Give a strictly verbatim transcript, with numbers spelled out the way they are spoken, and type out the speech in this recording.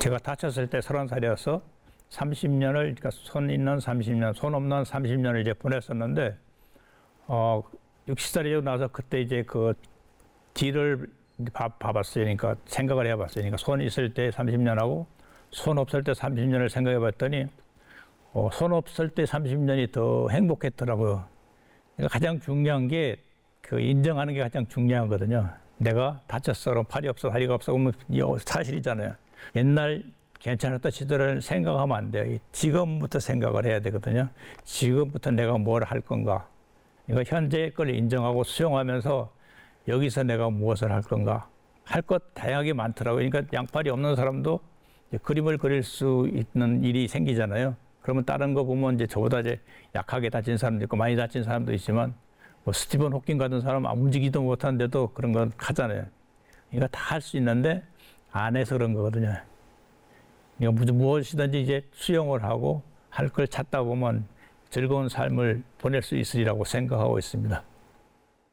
제가 다쳤을 때 서른 살이어서 삼십 년을, 그러니까 손 있는 삼십 년, 손 없는 삼십 년을 이제 보냈었는데, 어, 육십 살이 되고 나서 그때 이제 그 뒤를 봐, 봐봤어요. 그러니까 생각을 해봤어요. 그러니까 손 있을 때 삼십 년하고 손 없을 때 삼십 년을 생각해 봤더니, 어, 손 없을 때 삼십 년이 더 행복했더라고요. 그러니까 가장 중요한 게 그 인정하는 게 가장 중요하거든요. 내가 다쳤어, 그럼 팔이 없어, 다리가 없어, 그러면 이거 사실이잖아요. 옛날 괜찮았던 시절을 생각하면 안 돼요. 지금부터 생각을 해야 되거든요. 지금부터 내가 뭘 할 건가. 그러니까 현재의 걸 인정하고 수용하면서 여기서 내가 무엇을 할 건가. 할 것 다양하게 많더라고요. 그러니까 양팔이 없는 사람도 이제 그림을 그릴 수 있는 일이 생기잖아요. 그러면 다른 거 보면 이제 저보다 이제 약하게 다친 사람도 있고 많이 다친 사람도 있지만 뭐 스티븐 호킹 같은 사람 움직이지도 못하는데도 그런 건 하잖아요. 그러니까 다 할 수 있는데 안 해서 그런 거거든요. 그러니까 무엇이든지 이제 수용을 하고 할 걸 찾다 보면 즐거운 삶을 보낼 수 있으리라고 생각하고 있습니다.